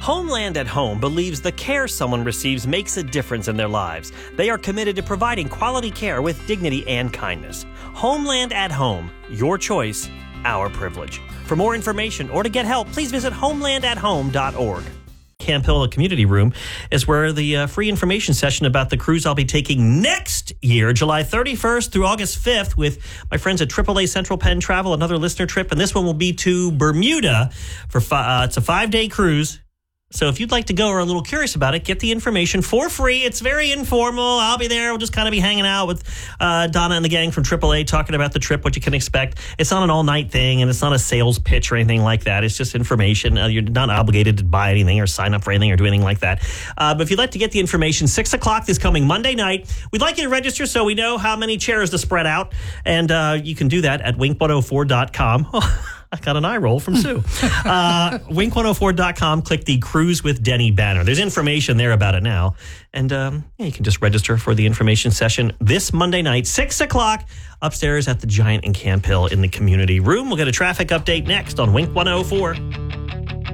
Homeland at Home believes the care someone receives makes a difference in their lives. They are committed to providing quality care with dignity and kindness. Homeland at Home, your choice, our privilege. For more information or to get help, please visit homelandathome.org. Camp Hill Community Room is where the free information session about the cruise I'll be taking next year, July 31st through August 5th, with my friends at AAA Central Penn Travel, another listener trip, and this one will be to Bermuda for it's a 5-day cruise. So if you'd like to go or are a little curious about it, get the information for free. It's very informal. I'll be there. We'll just kind of be hanging out with Donna and the gang from AAA, talking about the trip, what you can expect. It's not an all-night thing, and it's not a sales pitch or anything like that. It's just information. You're not obligated to buy anything or sign up for anything or do anything like that. But if you'd like to get the information, 6 o'clock this coming Monday night. We'd like you to register so we know how many chairs to spread out, and you can do that at wink104.com. I got an eye roll from Sue. Wink104.com. Click the Cruise with Denny banner. There's information there about it now. And you can just register for the information session this Monday night, 6 o'clock, upstairs at the Giant in Camp Hill in the community room. We'll get a traffic update next on Wink 104.